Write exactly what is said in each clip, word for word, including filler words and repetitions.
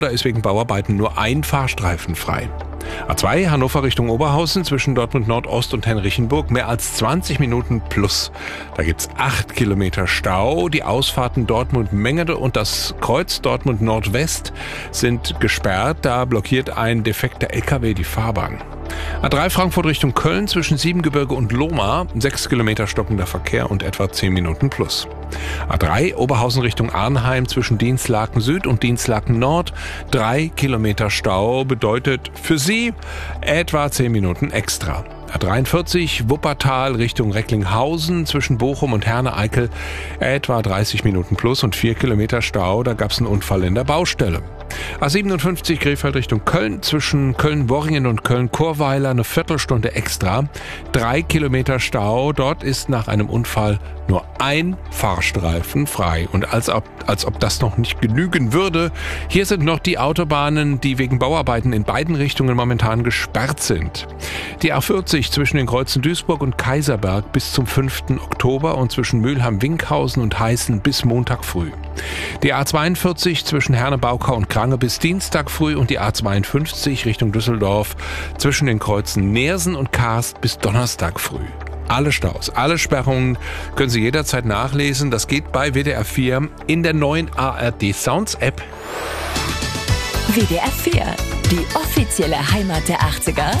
Da ist wegen Bauarbeiten nur ein Fahrstreifen frei. A zwei Hannover Richtung Oberhausen zwischen Dortmund Nordost und Henrichenburg mehr als zwanzig Minuten plus. Da gibt's acht Kilometer Stau. Die Ausfahrten Dortmund-Mengede und das Kreuz Dortmund Nordwest sind gesperrt. Da blockiert ein defekter L K W die Fahrbahn. A drei Frankfurt Richtung Köln zwischen Siebengebirge und Lohmar, sechs Kilometer stockender Verkehr und etwa zehn Minuten plus. A drei Oberhausen Richtung Arnheim zwischen Dinslaken Süd und Dinslaken Nord, drei Kilometer Stau bedeutet für Sie etwa zehn Minuten extra. A dreiundvierzig Wuppertal Richtung Recklinghausen zwischen Bochum und Herne-Eickel, etwa dreißig Minuten plus und vier Kilometer Stau, da gab es einen Unfall in der Baustelle. A siebenundfünfzig Krefeld Richtung Köln zwischen Köln-Worringen und Köln-Chorweiler eine Viertelstunde extra, drei Kilometer Stau, dort ist nach einem Unfall nur ein Fahrstreifen frei. Und als ob, als ob das noch nicht genügen würde, hier sind noch die Autobahnen, die wegen Bauarbeiten in beiden Richtungen momentan gesperrt sind. Die A vierzig zwischen den Kreuzen Duisburg und Kaiserberg bis zum fünften Oktober und zwischen Mülheim-Winkhausen und Heißen bis Montag früh. Die A zweiundvierzig zwischen Herne-Baukau und Krange bis Dienstag früh und die A zweiundfünfzig Richtung Düsseldorf zwischen den Kreuzen Neersen und Karst bis Donnerstag früh. Alle Staus, alle Sperrungen können Sie jederzeit nachlesen. Das geht bei W D R vier in der neuen A R D Sounds App. W D R vier, die offizielle Heimat der achtziger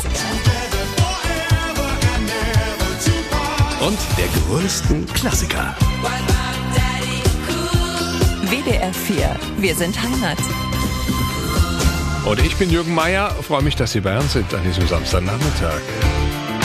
und der größten Klassiker. W D R vier, wir sind Heimat. Und ich bin Jürgen Meier, freue mich, dass Sie bei uns sind an diesem Samstagnachmittag.